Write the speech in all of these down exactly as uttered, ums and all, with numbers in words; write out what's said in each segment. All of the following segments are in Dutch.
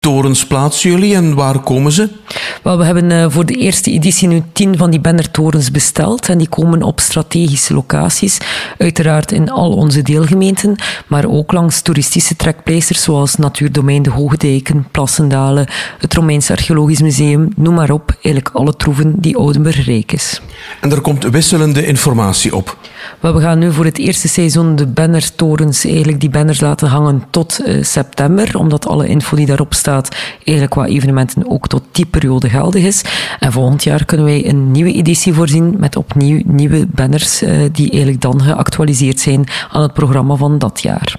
bannertorens plaatsen jullie en waar komen ze? Wel, we hebben uh, voor de eerste editie nu tien van die bannertorens besteld en die komen op strategische locaties, uiteraard in al onze deelgemeenten, maar ook langs toeristische trekpleisters zoals Natuurdomein de Hoge Dijken, Plassendalen, het Romeins Archeologisch Museum, noem maar op, eigenlijk alle troeven die Oudenburg rijk is. En er komt wisselende informatie op. Wel, we gaan nu voor het eerste seizoen de bannertorens, eigenlijk die banners laten hangen tot uh, september, omdat alle info die daarop staat eigenlijk qua evenementen ook tot die periode geldig is. En volgend jaar kunnen wij een nieuwe editie voorzien met opnieuw nieuwe banners uh, die eigenlijk dan geactualiseerd zijn aan het programma van dat jaar.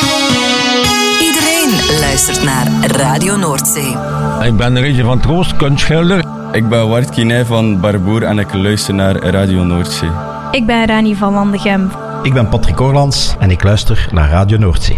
Iedereen luistert naar Radio Noordzee. Ik ben Regje van Troost, kunstschilder. Ik ben Wart Kinij van Barboer en ik luister naar Radio Noordzee. Ik ben Rani van Landegem. Ik ben Patrick Orlands en ik luister naar Radio Noordzee.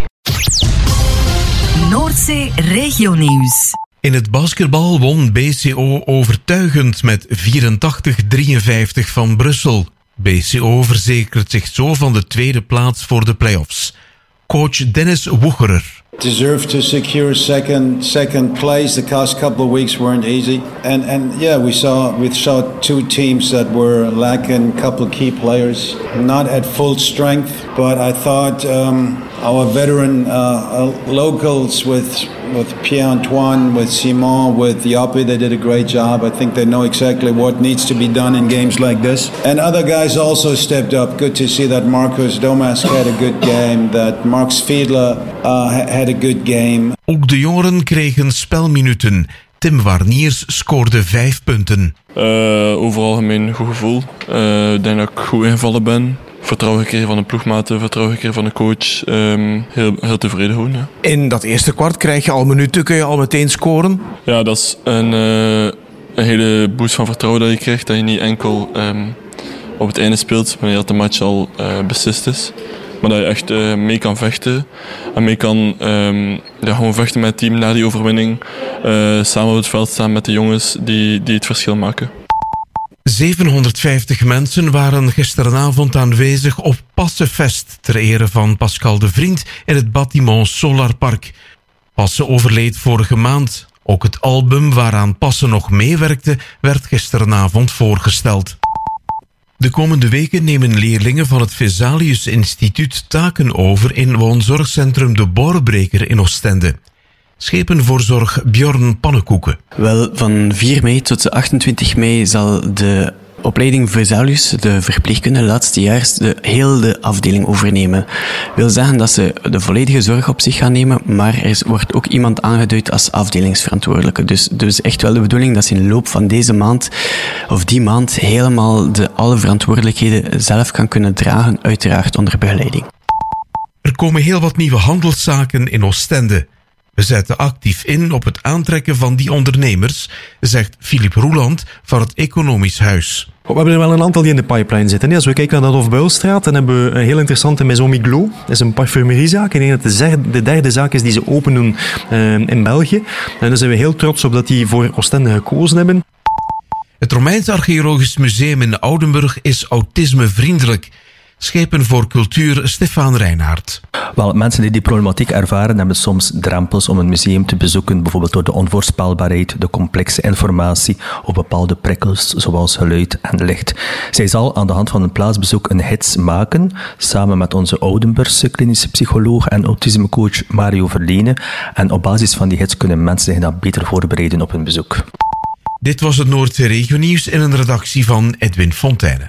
Noordzee Regionieuws. In het basketbal won B C O overtuigend met vierentachtig drieënvijftig van Brussel. B C O verzekert zich zo van de tweede plaats voor de play-offs. Coach Dennis Woegerer. Deserve to secure second second place. The past couple of weeks weren't easy, and and yeah, we saw we saw two teams that were lacking a couple of key players, not at full strength. But I thought um, our veteran uh, locals with with Pierre-Antoine, with Simon, with Yoppie, they did a great job. I think they know exactly what needs to be done in games like this. And other guys also stepped up. Good to see that Marcus Domask had a good game, that Mark Fiedler uh, had a good game. Ook de jongeren kregen spelminuten. Tim Warniers scoorde vijf punten. Uh, overal een goed gevoel. Uh, ik denk dat ik goed ingevallen ben. Vertrouwen gekregen van de ploegmaten, vertrouwen gekregen van de coach. Um, heel, heel tevreden gewoon, ja. In dat eerste kwart krijg je al minuten, kun je al meteen scoren? Ja, dat is een, uh, een hele boost van vertrouwen dat je krijgt. Dat je niet enkel um, op het einde speelt, wanneer dat de match al uh, beslist is. Maar dat je echt uh, mee kan vechten. En mee kan um, ja, gewoon vechten met het team na die overwinning. Uh, samen op het veld staan met de jongens die, die het verschil maken. zevenhonderdvijftig mensen waren gisteravond aanwezig op Passenfest ter ere van Pascal de Vriend in het bâtiment Solarpark. Passen overleed vorige maand. Ook het album waaraan Passen nog meewerkte werd gisteravond voorgesteld. De komende weken nemen leerlingen van het Vesalius Instituut taken over in woonzorgcentrum De Borbreker in Oostende. Schepenvoorzorg Bjorn Pannenkoeken. Wel, van vier mei tot achtentwintig mei zal de opleiding Vesalius, de verpleegkunde laatstejaars, de hele afdeling overnemen. Dat wil zeggen dat ze de volledige zorg op zich gaan nemen, maar er wordt ook iemand aangeduid als afdelingsverantwoordelijke. Dus, dus echt wel de bedoeling dat ze in de loop van deze maand, of die maand, helemaal de, alle verantwoordelijkheden zelf kan kunnen dragen, uiteraard onder begeleiding. Er komen heel wat nieuwe handelszaken in Oostende. We zetten actief in op het aantrekken van die ondernemers, zegt Philippe Roeland van het Economisch Huis. We hebben er wel een aantal die in de pipeline zitten. Als we kijken naar de Hofbuilstraat, dan hebben we een heel interessante Maison Miglos. Dat is een parfumeriezaak. Ik denk dat het de derde zaak is die ze open doen uh, in België. En daar zijn we heel trots op dat die voor Oostende gekozen hebben. Het Romeins Archeologisch Museum in Oudenburg is autismevriendelijk. Schepen voor cultuur Stefan Reinhardt. Wel, mensen die die problematiek ervaren hebben soms drempels om een museum te bezoeken, bijvoorbeeld door de onvoorspelbaarheid, de complexe informatie of bepaalde prikkels zoals geluid en licht. Zij zal aan de hand van een plaatsbezoek een gids maken, samen met onze Oudenburgse klinische psycholoog en autismecoach Mario Verlene. En op basis van die gids kunnen mensen zich dan beter voorbereiden op hun bezoek. Dit was het Noordzee Regionieuws in een redactie van Edwin Fontaine.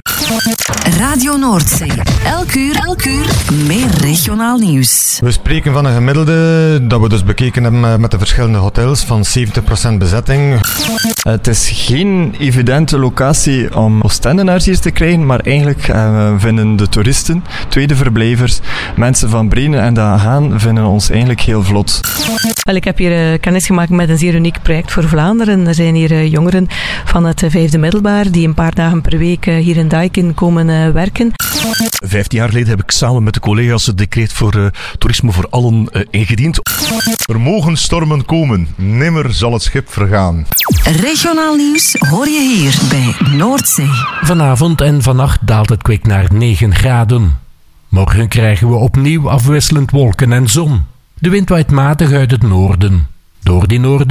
Radio Noordzee. Elk uur, elk uur meer regionaal nieuws. We spreken van een gemiddelde dat we dus bekeken hebben met de verschillende hotels van zeventig procent bezetting. Het is geen evidente locatie om Oostendenaars hier te krijgen, maar eigenlijk uh, vinden de toeristen, tweede verblijvers, mensen van Brenen en Da Haan vinden ons eigenlijk heel vlot. Wel, ik heb hier uh, kennis gemaakt met een zeer uniek project voor Vlaanderen. Er zijn hier uh, jongeren van het uh, vijfde middelbaar die een paar dagen per week uh, hier in Daiken komen uh, werken. Vijftien jaar geleden heb ik samen met de collega's het decreet voor uh, toerisme voor allen uh, ingediend. Er mogen stormen komen, nimmer zal het schip vergaan. Regionaal nieuws hoor je hier bij Noordzee. Vanavond en vannacht daalt het kwik naar negen graden. Morgen krijgen we opnieuw afwisselend wolken en zon. De wind waait matig uit het noorden. Door die noorden